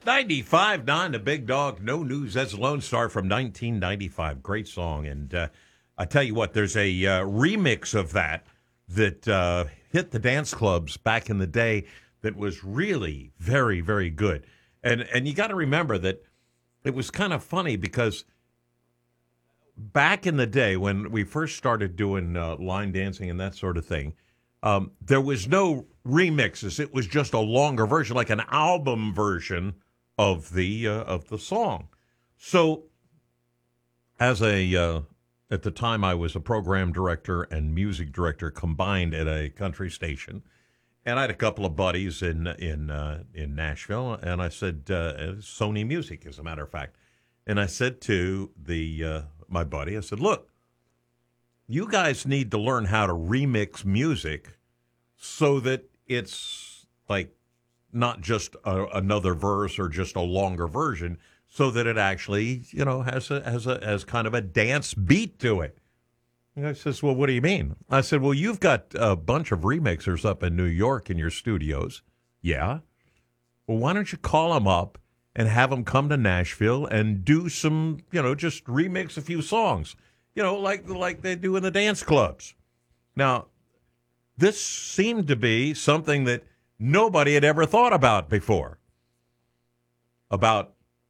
95.9 The Big Dog, No News as a Lone Star from 1995. Great song. And I tell you what, there's a remix of that hit the dance clubs back in the day that was really very, very good. And you got to remember that it was kind of funny because back in the day when we first started doing line dancing and that sort of thing, there was no remixes. It was just a longer version, like an album version of the song. So, at the time, I was a program director and music director combined at a country station, and I had a couple of buddies in Nashville, and I said Sony Music, as a matter of fact, and I said to my buddy, I said, look, you guys need to learn how to remix music so that it's like not just another verse or just a longer version, so that it actually, has kind of a dance beat to it. And I says, well, what do you mean? I said, well, you've got a bunch of remixers up in New York in your studios. Yeah. Well, why don't you call them up and have them come to Nashville and do some, just remix a few songs, like they do in the dance clubs. Now, this seemed to be something that nobody had ever thought about before. About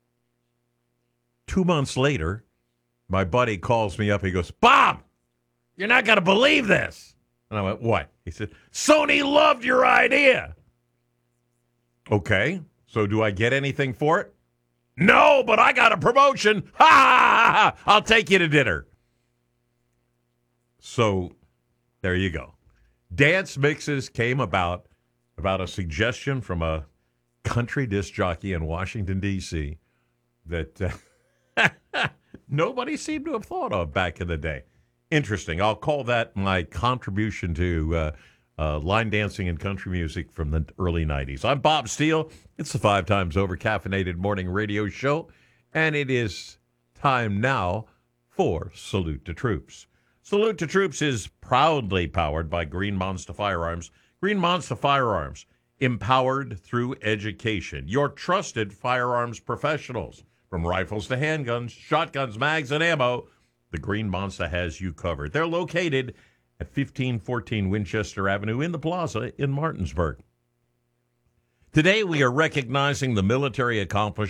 2 months later, my buddy calls me up. He goes, Bob, you're not going to believe this. And I went, what? He said, Sony loved your idea. Okay, so do I get anything for it? No, but I got a promotion. Ha, ha, ha, I'll take you to dinner. So there you go. Dance mixes came about a suggestion from a country disc jockey in Washington, D.C. that nobody seemed to have thought of back in the day. Interesting. I'll call that my contribution to line dancing and country music from the early 90s. I'm Bob Steele. It's the 5 times over caffeinated morning radio show, and it is time now for Salute to Troops. Salute to Troops is proudly powered by Green Monster Firearms. Green Monster Firearms, empowered through education. Your trusted firearms professionals. From rifles to handguns, shotguns, mags, and ammo, the Green Monster has you covered. They're located at 1514 Winchester Avenue in the Plaza in Martinsburg. Today we are recognizing the military accomplishments